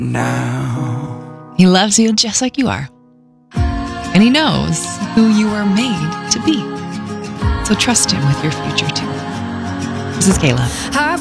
now. He loves you just like you are. And he knows who you are made to be. So trust him with your future too. This is Kayla.